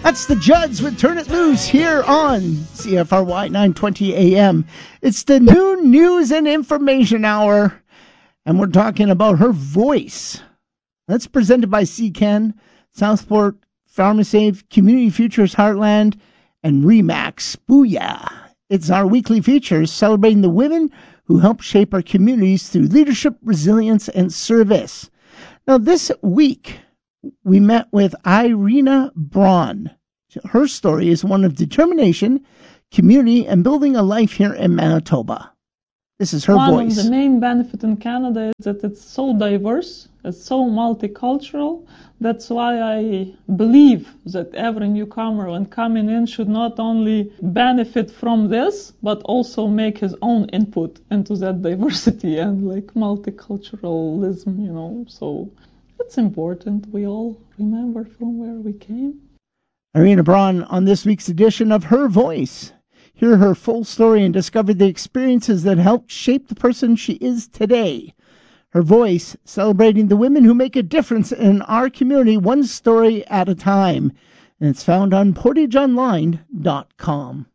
That's the Judds with Turn It Loose here on CFRY 920 AM. It's the noon news and information hour, and we're talking about her voice. That's presented by CKEN, Southport, PharmaSafe, Community Futures Heartland, and Remax. Booyah! It's our weekly features celebrating the women who help shape our communities through leadership, resilience, and service. Now, this week, we met with Irina Braun. Her story is one of determination, community, and building a life here in Manitoba. This is her voice. One of the main benefits in Canada is that it's so diverse, it's so multicultural. That's why I believe that every newcomer when coming in should not only benefit from this, but also make his own input into that diversity and like multiculturalism, So it's important we all remember from where we came. Irina Braun on this week's edition of Her Voice. Hear her full story and discover the experiences that helped shape the person she is today. Her Voice, celebrating the women who make a difference in our community one story at a time. And it's found on portageonline.com.